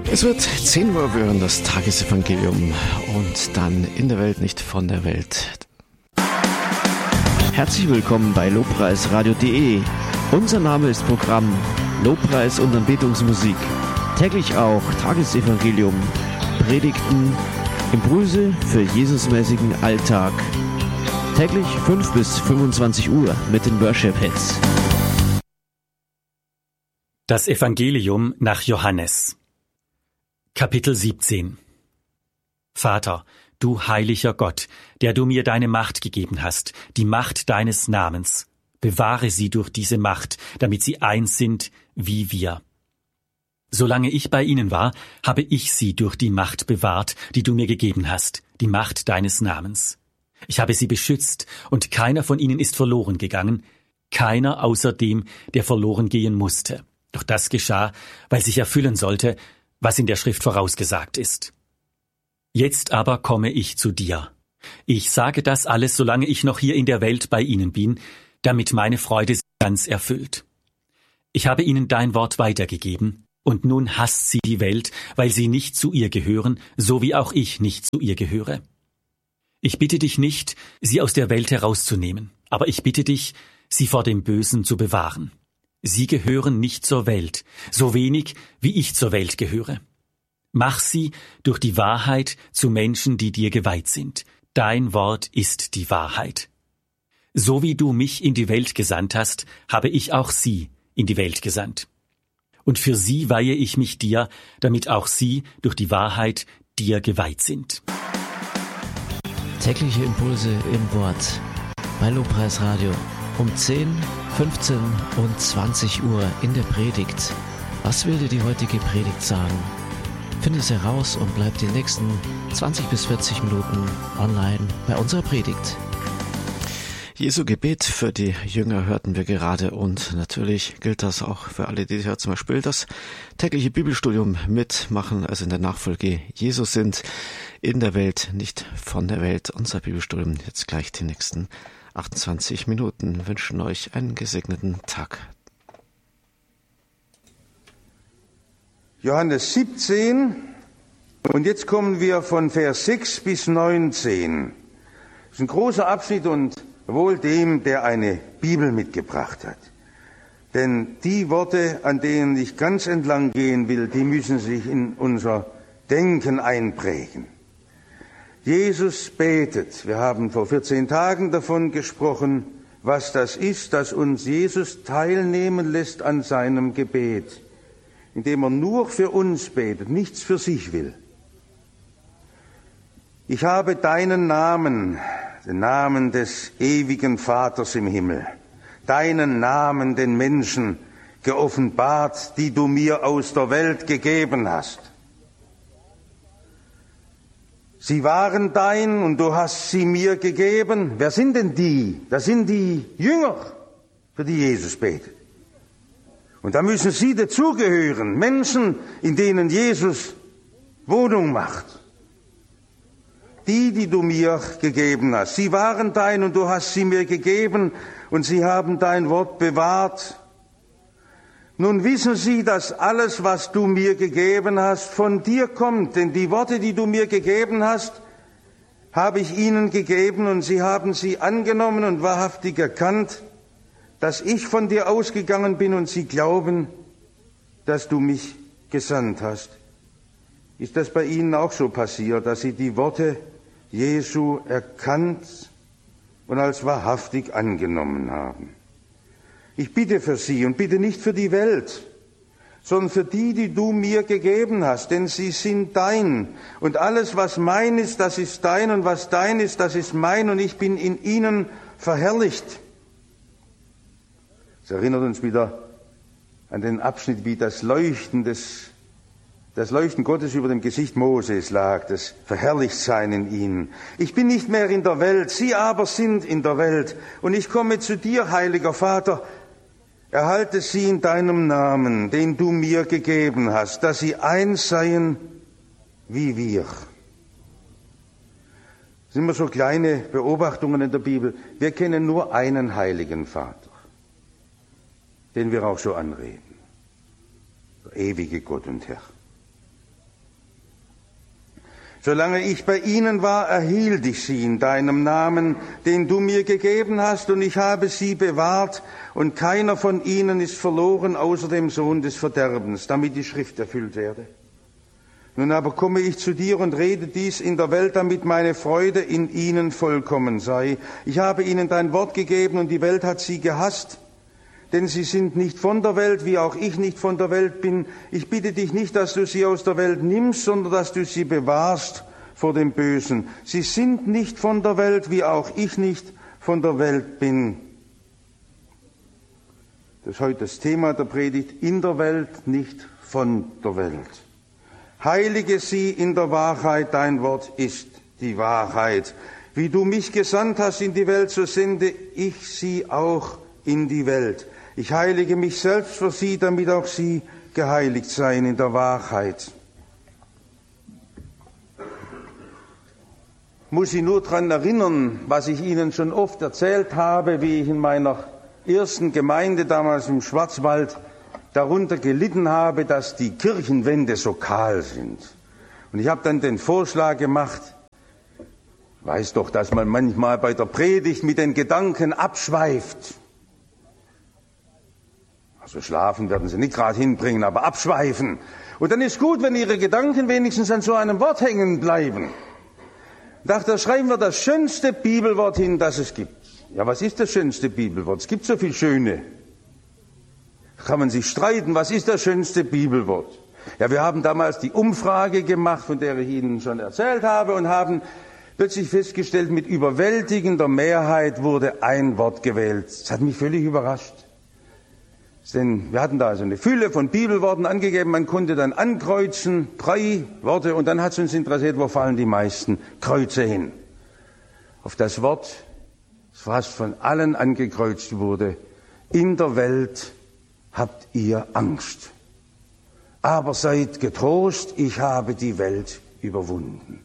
Es wird 10 Uhr, wir hören das Tagesevangelium und dann in der Welt, nicht von der Welt. Herzlich willkommen bei lobpreisradio.de. Unser Name ist Programm Lobpreis und Anbetungsmusik. Täglich auch Tagesevangelium, Predigten, Impulse für Jesusmäßigen Alltag. Täglich 5 bis 25 Uhr mit den Worship-Hits. Das Evangelium nach Johannes. Kapitel 17. Vater, du heiliger Gott, der du mir deine Macht gegeben hast, die Macht deines Namens, bewahre sie durch diese Macht, damit sie eins sind wie wir. Solange ich bei ihnen war, habe ich sie durch die Macht bewahrt, die du mir gegeben hast, die Macht deines Namens. Ich habe sie beschützt, und keiner von ihnen ist verloren gegangen, keiner außer dem, der verloren gehen musste. Doch das geschah, weil sich erfüllen sollte, was in der Schrift vorausgesagt ist. Jetzt aber komme ich zu dir. Ich sage das alles, solange ich noch hier in der Welt bei ihnen bin, damit meine Freude sich ganz erfüllt. Ich habe ihnen dein Wort weitergegeben, und nun hasst sie die Welt, weil sie nicht zu ihr gehören, so wie auch ich nicht zu ihr gehöre. Ich bitte dich nicht, sie aus der Welt herauszunehmen, aber ich bitte dich, sie vor dem Bösen zu bewahren. Sie gehören nicht zur Welt, so wenig wie ich zur Welt gehöre. Mach sie durch die Wahrheit zu Menschen, die dir geweiht sind. Dein Wort ist die Wahrheit. So wie du mich in die Welt gesandt hast, habe ich auch sie in die Welt gesandt. Und für sie weihe ich mich dir, damit auch sie durch die Wahrheit dir geweiht sind. Tägliche Impulse im Wort bei Lobpreisradio um 10, 15 und 20 Uhr in der Predigt. Was will dir die heutige Predigt sagen? Finde es heraus und bleib die nächsten 20 bis 40 Minuten online bei unserer Predigt. Jesu Gebet für die Jünger hörten wir gerade, und natürlich gilt das auch für alle, die ja zum Beispiel das tägliche Bibelstudium mitmachen, also in der Nachfolge Jesus sind, in der Welt, nicht von der Welt. Unser Bibelstudium jetzt gleich die nächsten 28 Minuten. Wünschen euch einen gesegneten Tag. Johannes 17, und jetzt kommen wir von Vers 6 bis 19. Das ist ein großer Abschnitt, und wohl dem, der eine Bibel mitgebracht hat. Denn die Worte, an denen ich ganz entlang gehen will, die müssen sich in unser Denken einprägen. Jesus betet. Wir haben vor 14 Tagen davon gesprochen, was das ist, dass uns Jesus teilnehmen lässt an seinem Gebet, indem er nur für uns betet, nichts für sich will. Ich habe deinen Namen, den Namen des ewigen Vaters im Himmel, deinen Namen den Menschen geoffenbart, die du mir aus der Welt gegeben hast. Sie waren dein und du hast sie mir gegeben. Wer sind denn die? Das sind die Jünger, für die Jesus betet. Und da müssen sie dazugehören, Menschen, in denen Jesus Wohnung macht. Die du mir gegeben hast. Sie waren dein und du hast sie mir gegeben, und sie haben dein Wort bewahrt. Nun wissen sie, dass alles, was du mir gegeben hast, von dir kommt. Denn die Worte, die du mir gegeben hast, habe ich ihnen gegeben, und sie haben sie angenommen und wahrhaftig erkannt, dass ich von dir ausgegangen bin, und sie glauben, dass du mich gesandt hast. Ist das bei ihnen auch so passiert, dass sie die Worte Jesu erkannt und als wahrhaftig angenommen haben? Ich bitte für sie und bitte nicht für die Welt, sondern für die, die du mir gegeben hast, denn sie sind dein. Und alles, was mein ist, das ist dein, und was dein ist, das ist mein, und ich bin in ihnen verherrlicht. Das erinnert uns wieder an den Abschnitt, wie das Leuchten Gottes über dem Gesicht Moses lag, das Verherrlichtsein in ihnen. Ich bin nicht mehr in der Welt, sie aber sind in der Welt. Und ich komme zu dir, heiliger Vater, erhalte sie in deinem Namen, den du mir gegeben hast, dass sie eins seien wie wir. Das sind immer so kleine Beobachtungen in der Bibel. Wir kennen nur einen heiligen Vater, den wir auch so anreden. Der ewige Gott und Herr. Solange ich bei ihnen war, erhielt ich sie in deinem Namen, den du mir gegeben hast, und ich habe sie bewahrt, und keiner von ihnen ist verloren, außer dem Sohn des Verderbens, damit die Schrift erfüllt werde. Nun aber komme ich zu dir und rede dies in der Welt, damit meine Freude in ihnen vollkommen sei. Ich habe ihnen dein Wort gegeben, und die Welt hat sie gehasst, denn sie sind nicht von der Welt, wie auch ich nicht von der Welt bin. Ich bitte dich nicht, dass du sie aus der Welt nimmst, sondern dass du sie bewahrst vor dem Bösen. Sie sind nicht von der Welt, wie auch ich nicht von der Welt bin. Das ist heute das Thema der Predigt: in der Welt, nicht von der Welt. Heilige sie in der Wahrheit, dein Wort ist die Wahrheit. Wie du mich gesandt hast in die Welt, so sende ich sie auch in die Welt. Ich heilige mich selbst für sie, damit auch sie geheiligt seien in der Wahrheit. Ich muss Sie nur daran erinnern, was ich Ihnen schon oft erzählt habe, wie ich in meiner ersten Gemeinde damals im Schwarzwald darunter gelitten habe, dass die Kirchenwände so kahl sind. Und ich habe dann den Vorschlag gemacht, weiß doch, dass man manchmal bei der Predigt mit den Gedanken abschweift. Also schlafen werden Sie nicht gerade hinbringen, aber abschweifen. Und dann ist gut, wenn Ihre Gedanken wenigstens an so einem Wort hängen bleiben. Ich dachte, da schreiben wir das schönste Bibelwort hin, das es gibt. Ja, was ist das schönste Bibelwort? Es gibt so viel schöne. Da kann man sich streiten, was ist das schönste Bibelwort? Ja, wir haben damals die Umfrage gemacht, von der ich Ihnen schon erzählt habe, und haben plötzlich festgestellt, mit überwältigender Mehrheit wurde ein Wort gewählt. Das hat mich völlig überrascht. Denn wir hatten da also eine Fülle von Bibelworten angegeben, man konnte dann ankreuzen, 3 Worte, und dann hat es uns interessiert, wo fallen die meisten Kreuze hin. Auf das Wort, das fast von allen angekreuzt wurde: in der Welt habt ihr Angst. Aber seid getrost, ich habe die Welt überwunden.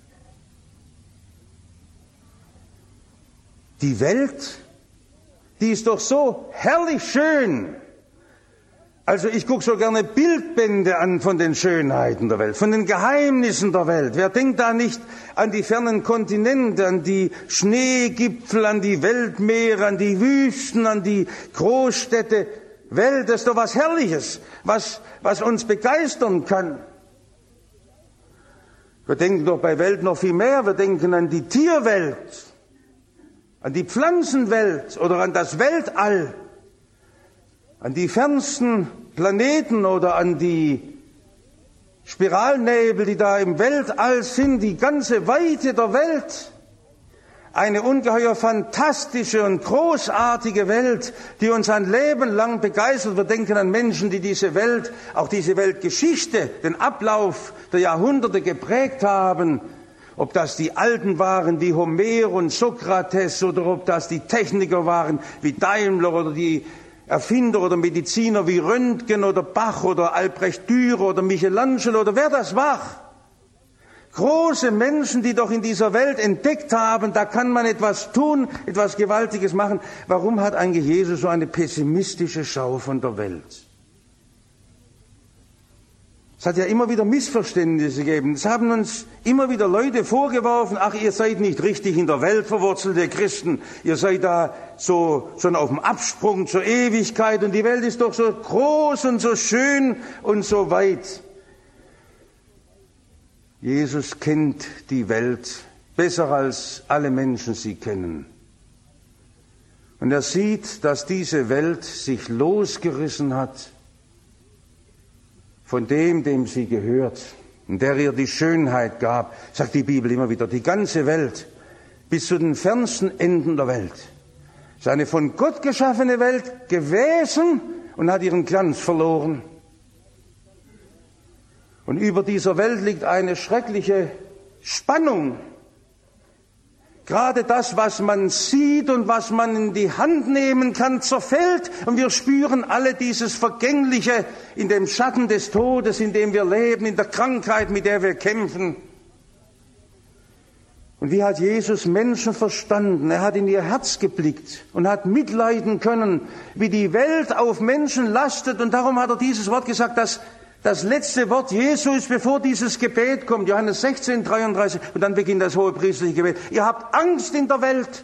Die Welt, die ist doch so herrlich schön. Also ich gucke so gerne Bildbände an von den Schönheiten der Welt, von den Geheimnissen der Welt. Wer denkt da nicht an die fernen Kontinente, an die Schneegipfel, an die Weltmeere, an die Wüsten, an die Großstädte? Welt, das ist doch was Herrliches, was uns begeistern kann. Wir denken doch bei Welt noch viel mehr. Wir denken an die Tierwelt, an die Pflanzenwelt oder an das Weltall, an die fernsten Planeten oder an die Spiralnebel, die da im Weltall sind, die ganze Weite der Welt. Eine ungeheuer fantastische und großartige Welt, die uns ein Leben lang begeistert. Wir denken an Menschen, die diese Welt, auch diese Weltgeschichte, den Ablauf der Jahrhunderte geprägt haben. Ob das die Alten waren wie Homer und Sokrates, oder ob das die Techniker waren wie Daimler oder die Erfinder oder Mediziner wie Röntgen oder Bach oder Albrecht Dürer oder Michelangelo oder wer das war. Große Menschen, die doch in dieser Welt entdeckt haben, da kann man etwas tun, etwas Gewaltiges machen. Warum hat eigentlich Jesus so eine pessimistische Schau von der Welt? Es hat ja immer wieder Missverständnisse gegeben. Es haben uns immer wieder Leute vorgeworfen: Ach, ihr seid nicht richtig in der Welt verwurzelt, ihr Christen. Ihr seid da so schon auf dem Absprung zur Ewigkeit, und die Welt ist doch so groß und so schön und so weit. Jesus kennt die Welt besser als alle Menschen sie kennen. Und er sieht, dass diese Welt sich losgerissen hat von dem sie gehört und der ihr die Schönheit gab, sagt die Bibel immer wieder. Die ganze Welt, bis zu den fernsten Enden der Welt, ist eine von Gott geschaffene Welt gewesen und hat ihren Glanz verloren. Und über dieser Welt liegt eine schreckliche Spannung. Gerade das, was man sieht und was man in die Hand nehmen kann, zerfällt. Und wir spüren alle dieses Vergängliche in dem Schatten des Todes, in dem wir leben, in der Krankheit, mit der wir kämpfen. Und wie hat Jesus Menschen verstanden? Er hat in ihr Herz geblickt und hat mitleiden können, wie die Welt auf Menschen lastet. Und darum hat er dieses Wort gesagt, dass Das letzte Wort Jesu ist, bevor dieses Gebet kommt, Johannes 16, 33, und dann beginnt das hohepriestliche Gebet. Ihr habt Angst in der Welt.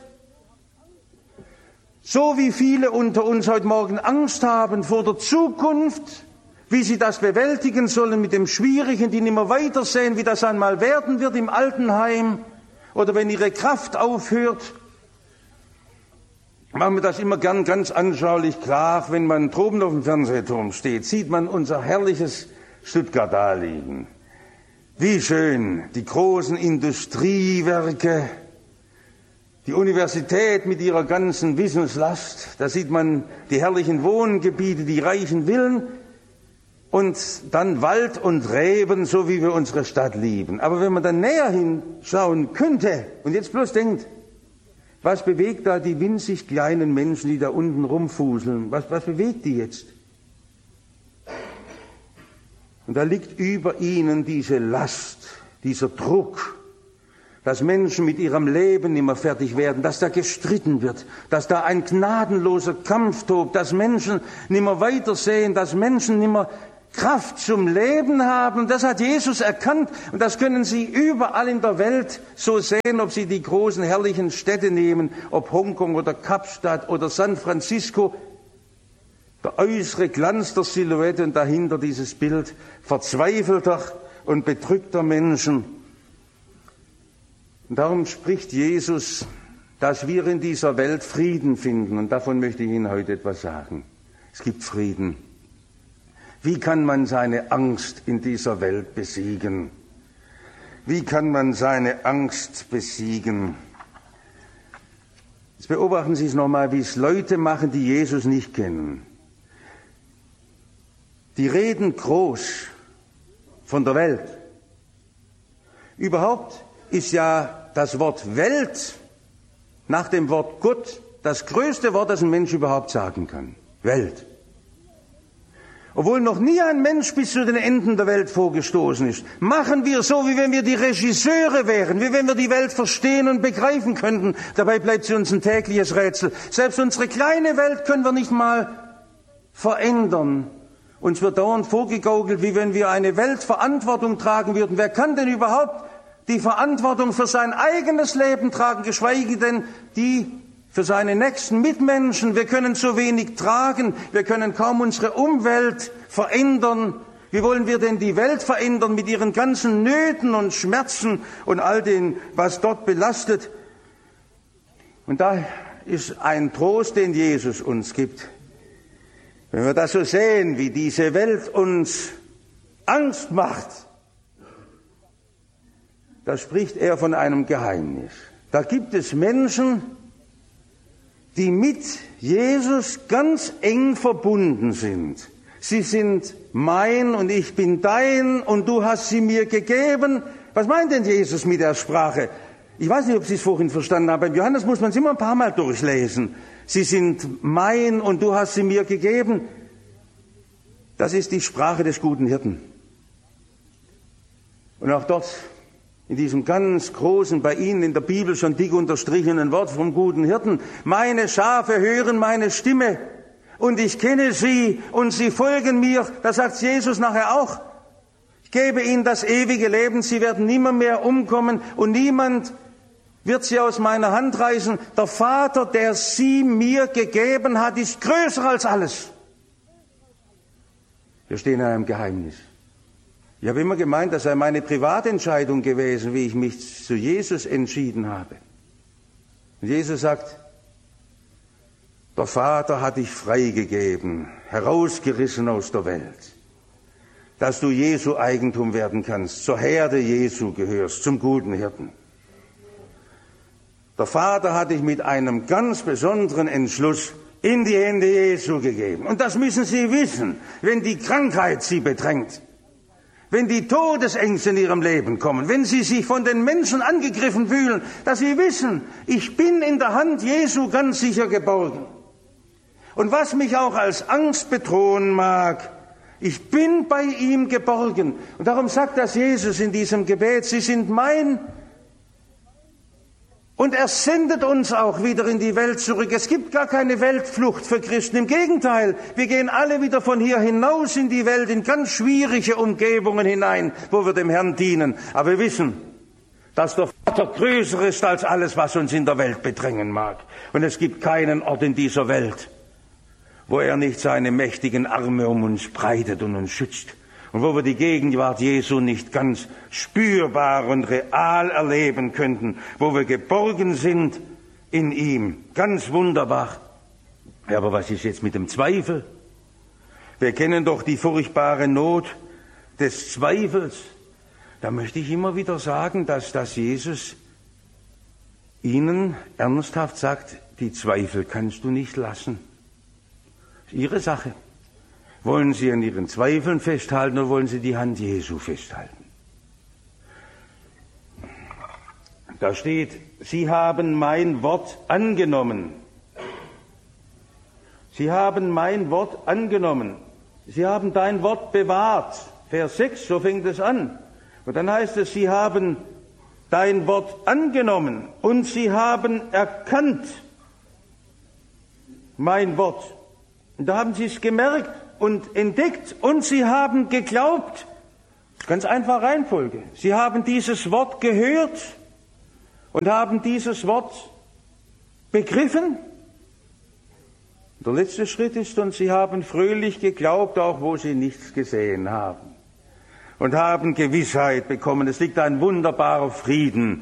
So wie viele unter uns heute Morgen Angst haben vor der Zukunft, wie sie das bewältigen sollen mit dem Schwierigen, die nicht mehr weitersehen, wie das einmal werden wird im Altenheim oder wenn ihre Kraft aufhört. Machen wir das immer gern ganz anschaulich klar. Wenn man droben auf dem Fernsehturm steht, sieht man unser herrliches Stuttgart da liegen. Wie schön, die großen Industriewerke, die Universität mit ihrer ganzen Wissenslast. Da sieht man die herrlichen Wohngebiete, die reichen Villen und dann Wald und Reben, so wie wir unsere Stadt lieben. Aber wenn man dann näher hinschauen könnte und jetzt bloß denkt, was bewegt da die winzig kleinen Menschen, die da unten rumfuseln? Was bewegt die jetzt? Und da liegt über ihnen diese Last, dieser Druck, dass Menschen mit ihrem Leben nicht mehr fertig werden, dass da gestritten wird, dass da ein gnadenloser Kampf tobt, dass Menschen nicht mehr weitersehen, dass Menschen nicht mehr Kraft zum Leben haben. Das hat Jesus erkannt und das können Sie überall in der Welt so sehen, ob Sie die großen herrlichen Städte nehmen, ob Hongkong oder Kapstadt oder San Francisco. Der äußere Glanz der Silhouette und dahinter dieses Bild verzweifelter und bedrückter Menschen. Und darum spricht Jesus, dass wir in dieser Welt Frieden finden. Und davon möchte ich Ihnen heute etwas sagen. Es gibt Frieden. Wie kann man seine Angst in dieser Welt besiegen? Wie kann man seine Angst besiegen? Jetzt beobachten Sie es nochmal, wie es Leute machen, die Jesus nicht kennen. Die reden groß von der Welt. Überhaupt ist ja das Wort Welt nach dem Wort Gott das größte Wort, das ein Mensch überhaupt sagen kann. Welt. Obwohl noch nie ein Mensch bis zu den Enden der Welt vorgestoßen ist, machen wir so, wie wenn wir die Regisseure wären, wie wenn wir die Welt verstehen und begreifen könnten. Dabei bleibt sie uns ein tägliches Rätsel. Selbst unsere kleine Welt können wir nicht mal verändern. Uns wird dauernd vorgegaukelt, wie wenn wir eine Weltverantwortung tragen würden. Wer kann denn überhaupt die Verantwortung für sein eigenes Leben tragen, geschweige denn die für seine nächsten Mitmenschen? Wir können so wenig tragen, wir können kaum unsere Umwelt verändern. Wie wollen wir denn die Welt verändern mit ihren ganzen Nöten und Schmerzen und all dem, was dort belastet? Und da ist ein Trost, den Jesus uns gibt. Wenn wir das so sehen, wie diese Welt uns Angst macht, da spricht er von einem Geheimnis. Da gibt es Menschen, die mit Jesus ganz eng verbunden sind. Sie sind mein und ich bin dein und du hast sie mir gegeben. Was meint denn Jesus mit der Sprache? Ich weiß nicht, ob Sie es vorhin verstanden haben. Beim Johannes muss man es immer ein paar Mal durchlesen. Sie sind mein und du hast sie mir gegeben. Das ist die Sprache des guten Hirten. Und auch dort, in diesem ganz großen, bei Ihnen in der Bibel schon dick unterstrichenen Wort vom guten Hirten: Meine Schafe hören meine Stimme und ich kenne sie und sie folgen mir. Da sagt Jesus nachher auch: Ich gebe ihnen das ewige Leben, sie werden nimmermehr umkommen und niemand wird sie aus meiner Hand reißen. Der Vater, der sie mir gegeben hat, ist größer als alles. Wir stehen in einem Geheimnis. Ich habe immer gemeint, das sei meine Privatentscheidung gewesen, wie ich mich zu Jesus entschieden habe. Und Jesus sagt: Der Vater hat dich freigegeben, herausgerissen aus der Welt, dass du Jesu Eigentum werden kannst, zur Herde Jesu gehörst, zum guten Hirten. Der Vater hat dich mit einem ganz besonderen Entschluss in die Hände Jesu gegeben. Und das müssen Sie wissen, wenn die Krankheit Sie bedrängt, wenn die Todesängste in Ihrem Leben kommen, wenn Sie sich von den Menschen angegriffen fühlen, dass Sie wissen, ich bin in der Hand Jesu ganz sicher geborgen. Und was mich auch als Angst bedrohen mag, ich bin bei ihm geborgen. Und darum sagt das Jesus in diesem Gebet: Sie sind mein Und er sendet uns auch wieder in die Welt zurück. Es gibt gar keine Weltflucht für Christen. Im Gegenteil, wir gehen alle wieder von hier hinaus in die Welt, in ganz schwierige Umgebungen hinein, wo wir dem Herrn dienen. Aber wir wissen, dass der Vater größer ist als alles, was uns in der Welt bedrängen mag. Und es gibt keinen Ort in dieser Welt, wo er nicht seine mächtigen Arme um uns breitet und uns schützt. Und wo wir die Gegenwart Jesu nicht ganz spürbar und real erleben könnten, wo wir geborgen sind in ihm. Ganz wunderbar. Ja, aber was ist jetzt mit dem Zweifel? Wir kennen doch die furchtbare Not des Zweifels. Da möchte ich immer wieder sagen, dass Jesus Ihnen ernsthaft sagt, die Zweifel kannst du nicht lassen. Das ist Ihre Sache. Wollen Sie an Ihren Zweifeln festhalten oder wollen Sie die Hand Jesu festhalten? Da steht, Sie haben mein Wort angenommen. Sie haben mein Wort angenommen. Sie haben dein Wort bewahrt. Vers 6, so fängt es an. Und dann heißt es, Sie haben dein Wort angenommen und Sie haben erkannt mein Wort. Und da haben Sie es gemerkt und entdeckt und Sie haben geglaubt. Ganz einfache Reihenfolge. Sie haben dieses Wort gehört und haben dieses Wort begriffen. Der letzte Schritt ist, und Sie haben fröhlich geglaubt, auch wo Sie nichts gesehen haben. Und haben Gewissheit bekommen. Es liegt ein wunderbarer Frieden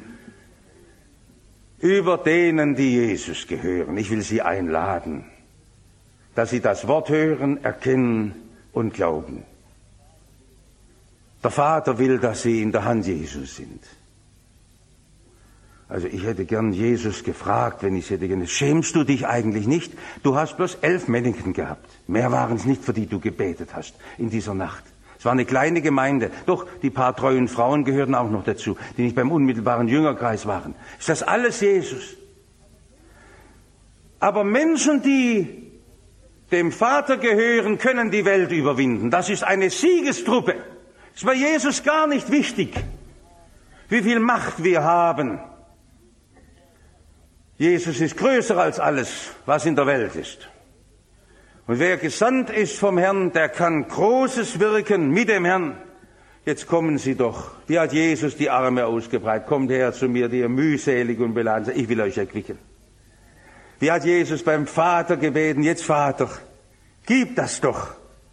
über denen, die Jesus gehören. Ich will Sie einladen, dass Sie das Wort hören, erkennen und glauben. Der Vater will, dass Sie in der Hand Jesus sind. Also ich hätte gern Jesus gefragt, wenn ich es hätte gern. Schämst du dich eigentlich nicht? Du hast bloß 11 Menneken gehabt. Mehr waren es nicht, für die du gebetet hast in dieser Nacht. Es war eine kleine Gemeinde. Doch, die paar treuen Frauen gehörten auch noch dazu, die nicht beim unmittelbaren Jüngerkreis waren. Ist das alles Jesus? Aber Menschen, die dem Vater gehören, können die Welt überwinden. Das ist eine Siegestruppe. Es war Jesus gar nicht wichtig, wie viel Macht wir haben. Jesus ist größer als alles, was in der Welt ist. Und wer gesandt ist vom Herrn, der kann Großes wirken mit dem Herrn. Jetzt kommen Sie doch. Wie hat Jesus die Arme ausgebreitet? Kommt her zu mir, die ihr mühselig und beladen seid. Ich will euch erquicken. Wie hat Jesus beim Vater gebeten? Jetzt, Vater, gib das doch.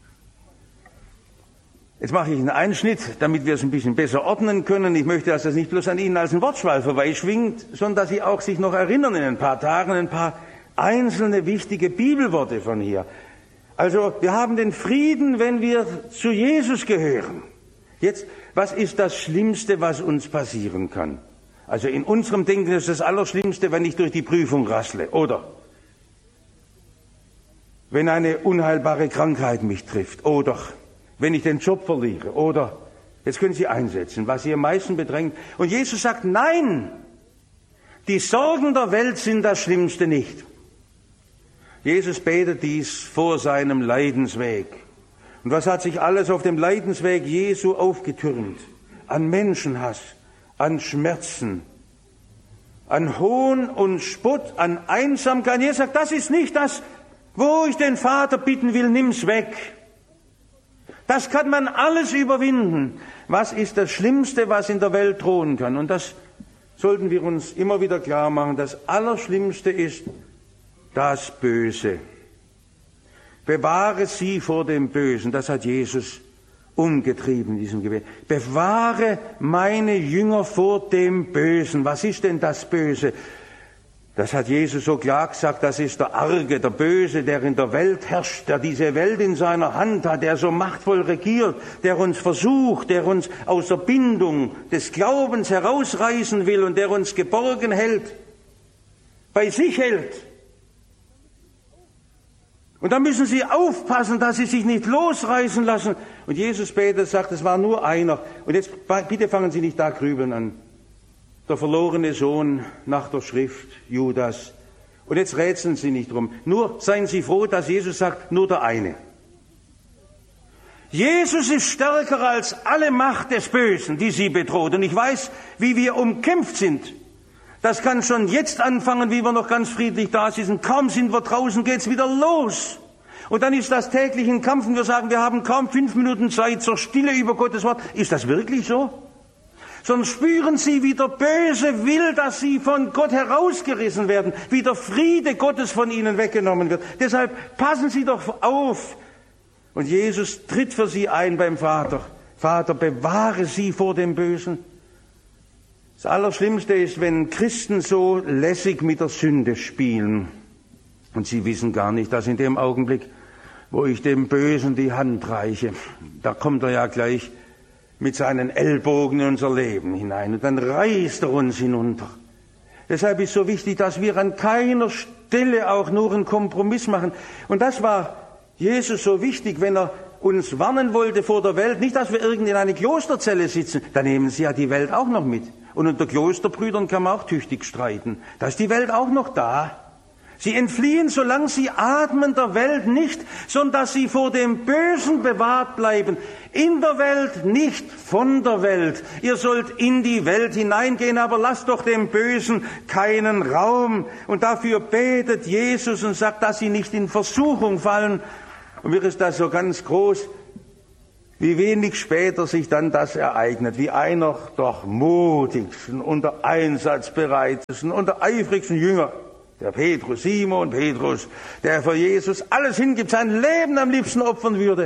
Jetzt mache ich einen Einschnitt, damit wir es ein bisschen besser ordnen können. Ich möchte, dass das nicht bloß an Ihnen als ein Wortschwall vorbeischwingt, sondern dass Sie auch sich noch erinnern in ein paar Tagen, ein paar einzelne wichtige Bibelworte von hier. Also, wir haben den Frieden, wenn wir zu Jesus gehören. Jetzt, was ist das Schlimmste, was uns passieren kann? Also in unserem Denken ist das Allerschlimmste, wenn ich durch die Prüfung rassle. Oder wenn eine unheilbare Krankheit mich trifft. Oder wenn ich den Job verliere. Oder, jetzt können Sie einsetzen, was Sie am meisten bedrängt. Und Jesus sagt, nein, die Sorgen der Welt sind das Schlimmste nicht. Jesus betet dies vor seinem Leidensweg. Und was hat sich alles auf dem Leidensweg Jesu aufgetürmt? An Menschenhass, an Schmerzen, an Hohn und Spott, an Einsamkeit. Jesus sagt, das ist nicht das, wo ich den Vater bitten will, nimm's weg. Das kann man alles überwinden. Was ist das Schlimmste, was in der Welt drohen kann? Und das sollten wir uns immer wieder klar machen. Das Allerschlimmste ist das Böse. Bewahre sie vor dem Bösen. Das hat Jesus umgetrieben in diesem Gebet. Bewahre meine Jünger vor dem Bösen. Was ist denn das Böse? Das hat Jesus so klar gesagt, das ist der Arge, der Böse, der in der Welt herrscht, der diese Welt in seiner Hand hat, der so machtvoll regiert, der uns versucht, der uns aus der Bindung des Glaubens herausreißen will und der uns geborgen hält, bei sich hält. Und da müssen Sie aufpassen, dass Sie sich nicht losreißen lassen. Und Jesus später sagt, es war nur einer. Und jetzt bitte fangen Sie nicht da grübeln an. Der verlorene Sohn nach der Schrift, Judas. Und jetzt rätseln Sie nicht drum. Nur seien Sie froh, dass Jesus sagt, nur der eine. Jesus ist stärker als alle Macht des Bösen, die Sie bedroht. Und ich weiß, wie wir umkämpft sind. Das kann schon jetzt anfangen, wie wir noch ganz friedlich da sitzen. Kaum sind wir draußen, geht's wieder los. Und dann ist das täglich ein Kampf und wir sagen, wir haben kaum 5 Minuten Zeit zur Stille über Gottes Wort. Ist das wirklich so? Sondern spüren Sie, wie der Böse will, dass Sie von Gott herausgerissen werden, wie der Friede Gottes von Ihnen weggenommen wird. Deshalb passen Sie doch auf. Und Jesus tritt für Sie ein beim Vater. Vater, bewahre Sie vor dem Bösen. Das Allerschlimmste ist, wenn Christen so lässig mit der Sünde spielen. Und sie wissen gar nicht, dass in dem Augenblick, wo ich dem Bösen die Hand reiche, da kommt er ja gleich mit seinen Ellbogen in unser Leben hinein und dann reißt er uns hinunter. Deshalb ist so wichtig, dass wir an keiner Stelle auch nur einen Kompromiss machen. Und das war Jesus so wichtig, wenn er uns warnen wollte vor der Welt. Nicht, dass wir irgend in eine Klosterzelle sitzen, da nehmen sie ja die Welt auch noch mit. Und unter Klosterbrüdern kann man auch tüchtig streiten. Da ist die Welt auch noch da. Sie entfliehen, solange sie atmen, der Welt nicht, sondern dass sie vor dem Bösen bewahrt bleiben. In der Welt, nicht von der Welt. Ihr sollt in die Welt hineingehen, aber lasst doch dem Bösen keinen Raum. Und dafür betet Jesus und sagt, dass sie nicht in Versuchung fallen. Und mir ist das so ganz groß, wie wenig später sich dann das ereignet, wie einer der mutigsten und der einsatzbereitesten und der eifrigsten Jünger, der Petrus, Simon Petrus, der für Jesus alles hingibt, sein Leben am liebsten opfern würde,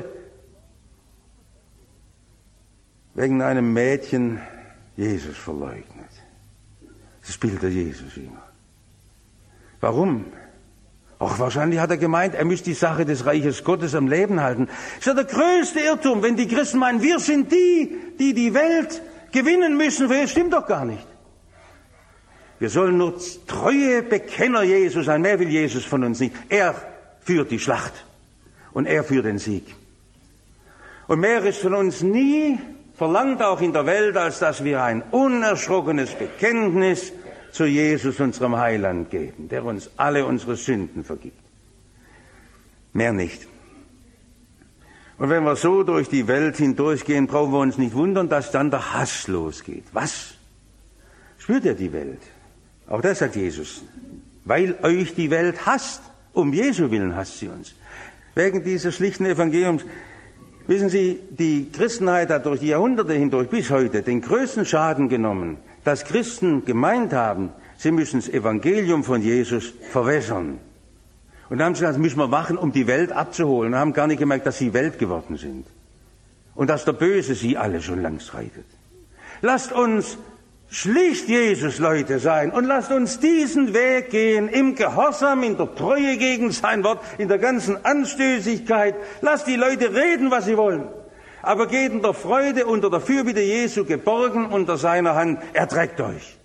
wegen einem Mädchen Jesus verleugnet. Das Bild der Jesus-Jünger. Warum? Auch wahrscheinlich hat er gemeint, er müsste die Sache des Reiches Gottes am Leben halten. Das ist ja der größte Irrtum, wenn die Christen meinen, wir sind die, die die Welt gewinnen müssen. Das stimmt doch gar nicht. Wir sollen nur treue Bekenner Jesus sein. Mehr will Jesus von uns nicht. Er führt die Schlacht und er führt den Sieg. Und mehr ist von uns nie verlangt, auch in der Welt, als dass wir ein unerschrockenes Bekenntnis zu Jesus, unserem Heiland, geben, der uns alle unsere Sünden vergibt. Mehr nicht. Und wenn wir so durch die Welt hindurchgehen, brauchen wir uns nicht wundern, dass dann der Hass losgeht. Was? Spürt ihr die Welt? Auch das sagt Jesus. Weil euch die Welt hasst, um Jesu willen hasst sie uns. Wegen dieses schlichten Evangeliums. Wissen Sie, die Christenheit hat durch die Jahrhunderte hindurch bis heute den größten Schaden genommen, dass Christen gemeint haben, sie müssen das Evangelium von Jesus verwässern. Und dann haben sie gesagt, das müssen wir machen, um die Welt abzuholen. Und haben gar nicht gemerkt, dass sie Welt geworden sind. Und dass der Böse sie alle schon längst reitet. Lasst uns schlicht Jesus-Leute sein und lasst uns diesen Weg gehen, im Gehorsam, in der Treue gegen sein Wort, in der ganzen Anstößigkeit. Lasst die Leute reden, was sie wollen. Aber geht in der Freude unter der Fürbitte Jesu geborgen unter seiner Hand. Er trägt euch.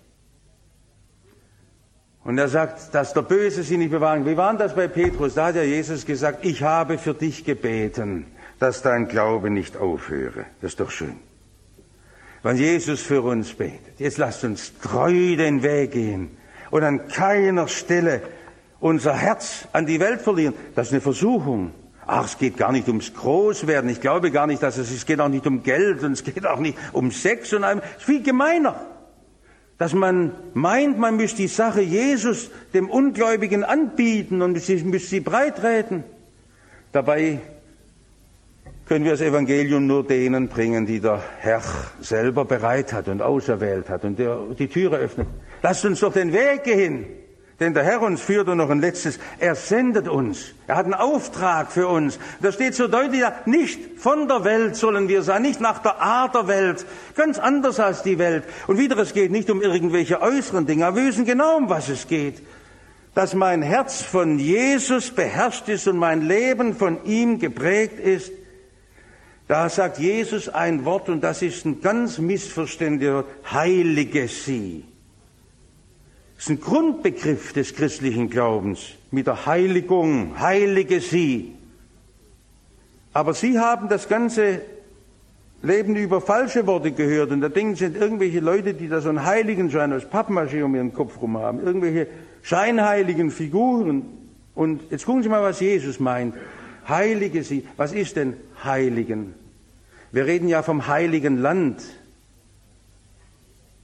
Und er sagt, dass der Böse sie nicht bewahren. Wie war das bei Petrus? Da hat ja Jesus gesagt, ich habe für dich gebeten, dass dein Glaube nicht aufhöre. Das ist doch schön. Wenn Jesus für uns betet. Jetzt lasst uns treu den Weg gehen und an keiner Stelle unser Herz an die Welt verlieren. Das ist eine Versuchung. Ach, es geht gar nicht ums Großwerden. Ich glaube gar nicht, dass es geht auch nicht um Geld und es geht auch nicht um Sex und allem. Es ist viel gemeiner. Dass man meint, man müsste die Sache Jesus dem Ungläubigen anbieten und müsste sie breitreden. Dabei können wir das Evangelium nur denen bringen, die der Herr selber bereit hat und auserwählt hat und der die Türe öffnet. Lasst uns doch den Weg gehen, den der Herr uns führt. Und noch ein letztes, er sendet uns. Er hat einen Auftrag für uns. Da steht so deutlich, nicht von der Welt sollen wir sein, nicht nach der Art der Welt, ganz anders als die Welt. Und wieder, es geht nicht um irgendwelche äußeren Dinge, aber wir wissen genau, um was es geht. Dass mein Herz von Jesus beherrscht ist und mein Leben von ihm geprägt ist. Da sagt Jesus ein Wort, und das ist ein ganz missverständlicher, heilige sie. Das ist ein Grundbegriff des christlichen Glaubens mit der Heiligung, heilige sie. Aber sie haben das ganze Leben über falsche Worte gehört, und da denken sie, irgendwelche Leute, die da so einen Heiligenschein aus Pappmaché um ihren Kopf rum haben, irgendwelche scheinheiligen Figuren. Und jetzt gucken Sie mal, was Jesus meint. Heilige sie. Was ist denn Heiligen? Wir reden ja vom Heiligen Land.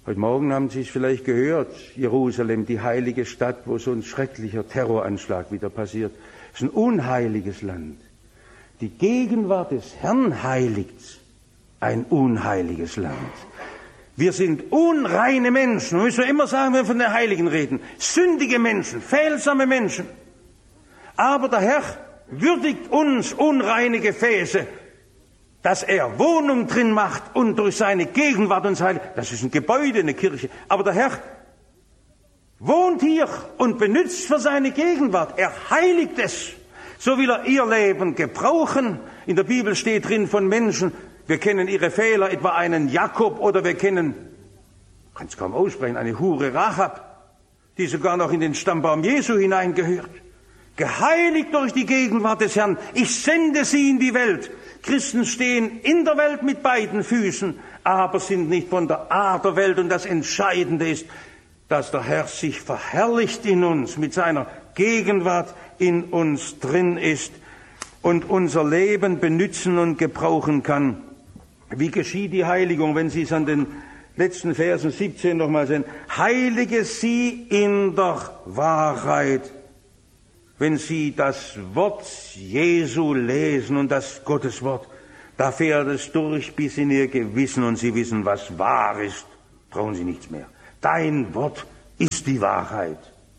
Heute Morgen haben Sie es vielleicht gehört, Jerusalem, die heilige Stadt, wo so ein schrecklicher Terroranschlag wieder passiert. Es ist ein unheiliges Land. Die Gegenwart des Herrn heiligt ein unheiliges Land. Wir sind unreine Menschen, müssen wir immer sagen, wenn wir von den Heiligen reden. Sündige Menschen, fehlsame Menschen. Aber der Herr würdigt uns unreine Gefäße, dass er Wohnung drin macht und durch seine Gegenwart uns heiligt. Das ist ein Gebäude, eine Kirche. Aber der Herr wohnt hier und benutzt für seine Gegenwart. Er heiligt es. So will er ihr Leben gebrauchen. In der Bibel steht drin von Menschen, wir kennen ihre Fehler, etwa einen Jakob, oder wir kennen, kann es kaum aussprechen, eine Hure Rahab, die sogar noch in den Stammbaum Jesu hineingehört. Geheiligt durch die Gegenwart des Herrn. Ich sende sie in die Welt. Christen stehen in der Welt mit beiden Füßen, aber sind nicht von der Art der Welt. Und das Entscheidende ist, dass der Herr sich verherrlicht in uns, mit seiner Gegenwart in uns drin ist und unser Leben benützen und gebrauchen kann. Wie geschieht die Heiligung, wenn Sie es an den letzten Versen 17 nochmal sehen? Heilige sie in der Wahrheit. Wenn Sie das Wort Jesu lesen und das Gotteswort, da fährt es durch bis in Ihr Gewissen und Sie wissen, was wahr ist, brauchen Sie nichts mehr. Dein Wort ist die Wahrheit.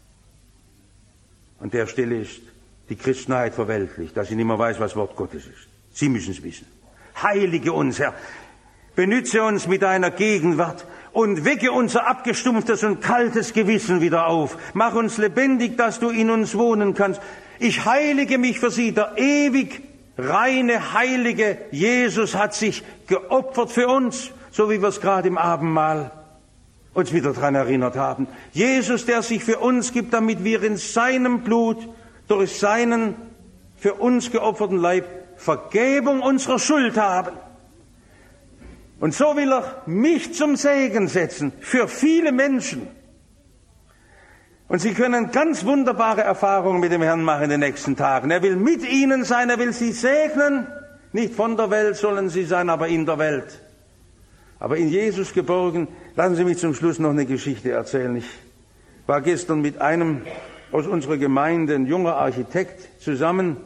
An der Stelle ist die Christenheit verweltlicht, dass sie nicht mehr weiß, was Wort Gottes ist. Sie müssen es wissen. Heilige uns, Herr. Benütze uns mit deiner Gegenwart und wecke unser abgestumpftes und kaltes Gewissen wieder auf. Mach uns lebendig, dass du in uns wohnen kannst. Ich heilige mich für sie. Der ewig reine, heilige Jesus hat sich geopfert für uns, so wie wir es gerade im Abendmahl uns wieder daran erinnert haben. Jesus, der sich für uns gibt, damit wir in seinem Blut, durch seinen für uns geopferten Leib, Vergebung unserer Schuld haben. Und so will er mich zum Segen setzen für viele Menschen. Und Sie können ganz wunderbare Erfahrungen mit dem Herrn machen in den nächsten Tagen. Er will mit Ihnen sein, er will Sie segnen. Nicht von der Welt sollen Sie sein, aber in der Welt. Aber in Jesus geborgen. Lassen Sie mich zum Schluss noch eine Geschichte erzählen. Ich war gestern mit einem aus unserer Gemeinde, ein junger Architekt, zusammen.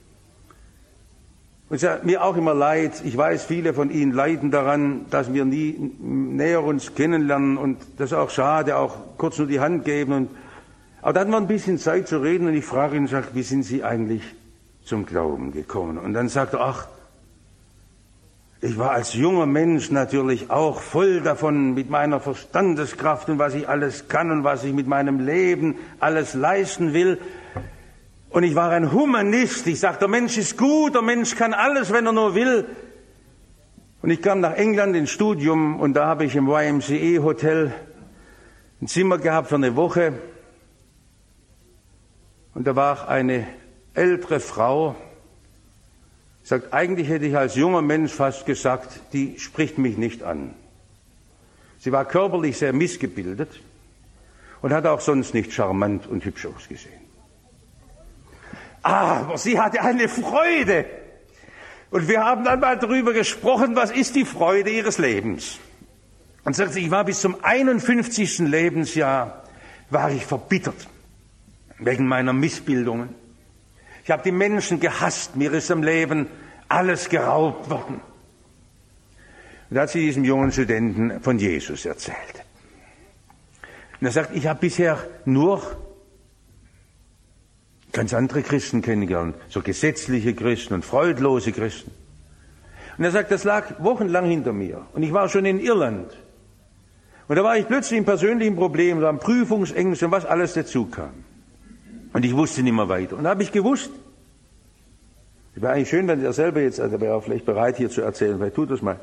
Und es hat mir auch immer leid, ich weiß, viele von Ihnen leiden daran, dass wir nie näher uns kennenlernen, und das ist auch schade, auch kurz nur die Hand geben. Aber da hatten wir ein bisschen Zeit zu reden, und ich frage ihn, sage, wie sind Sie eigentlich zum Glauben gekommen? Und dann sagt er, ach, ich war als junger Mensch natürlich auch voll davon, mit meiner Verstandeskraft und was ich alles kann und was ich mit meinem Leben alles leisten will. Und ich war ein Humanist. Ich sagte, der Mensch ist gut, der Mensch kann alles, wenn er nur will. Und ich kam nach England ins Studium, und da habe ich im YMCA-Hotel ein Zimmer gehabt für eine Woche. Und da war eine ältere Frau, sagt, eigentlich hätte ich als junger Mensch fast gesagt, die spricht mich nicht an. Sie war körperlich sehr missgebildet und hat auch sonst nicht charmant und hübsch ausgesehen. Aber sie hatte eine Freude. Und wir haben dann mal darüber gesprochen, was ist die Freude ihres Lebens. Und sagt sie, ich war bis zum 51. Lebensjahr, war ich verbittert wegen meiner Missbildungen. Ich habe die Menschen gehasst, mir ist im Leben alles geraubt worden. Und da hat sie diesem jungen Studenten von Jesus erzählt. Und er sagt, ich habe bisher nur ganz andere Christen kennengelernt, so gesetzliche Christen und freudlose Christen. Und er sagt, das lag wochenlang hinter mir. Und ich war schon in Irland. Und da war ich plötzlich in persönlichen Problemen, da waren Prüfungsängste und was alles dazu kam. Und ich wusste nicht mehr weiter. Und da habe ich gewusst, es wäre eigentlich schön, wenn er selber jetzt, also wäre er vielleicht bereit hier zu erzählen, vielleicht tut das mal.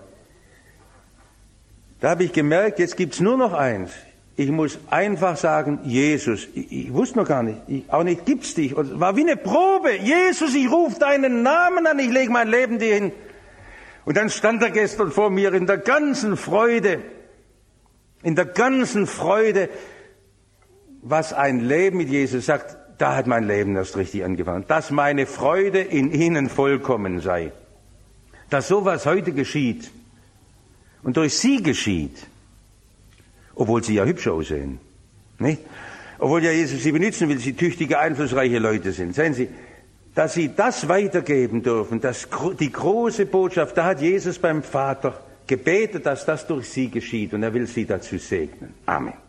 Da habe ich gemerkt, jetzt gibt's nur noch eins. Ich muss einfach sagen, Jesus, ich wusste noch gar nicht, auch nicht gibt's dich. Und es war wie eine Probe. Jesus, ich rufe deinen Namen an, ich lege mein Leben dir hin. Und dann stand er gestern vor mir in der ganzen Freude, was ein Leben mit Jesus sagt, da hat mein Leben erst richtig angefangen. Dass meine Freude in ihnen vollkommen sei. Dass sowas heute geschieht und durch sie geschieht. obwohl sie ja hübsch aussehen. Nicht? Obwohl ja Jesus sie benutzen will, sie tüchtige, einflussreiche Leute sind. Sehen Sie, dass sie das weitergeben dürfen, die große Botschaft, da hat Jesus beim Vater gebetet, dass das durch sie geschieht und er will sie dazu segnen. Amen.